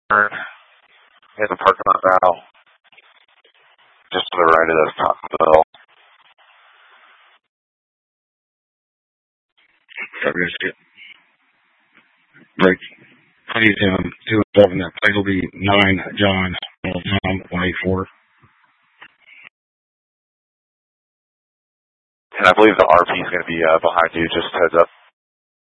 turn. In the parking lot now. Just to the right of the top of the hill. Right. Please, 2-7. That plate will be 9 John 184. And I believe the RP is going to be behind you, just heads up.